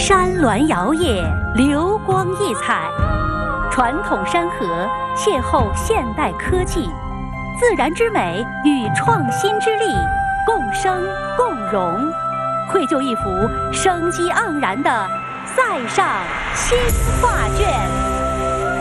山峦摇曳，流光溢彩，传统山河邂逅现代科技，自然之美与创新之力共生共荣，绘就一幅生机盎然的塞上新画卷。